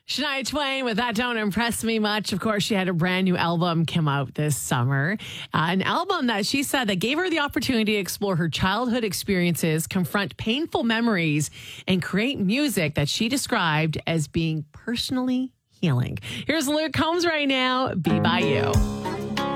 Shania Twain with That Don't Impress Me Much. Of course, she had a brand new album come out this summer. An album that she said that gave her the opportunity to explore her childhood experiences, confront painful memories, and create music that she described as being personally healing. Here's Luke Combs right now, Be By You.